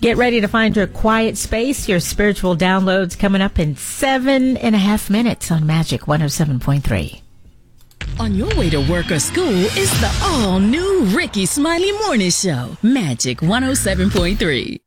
Get ready to find your quiet space. Your spiritual downloads coming up in 7.5 minutes on Magic 107.3. On your way to work or school, it's the all-new Ricky Smiley Morning Show, Magic 107.3.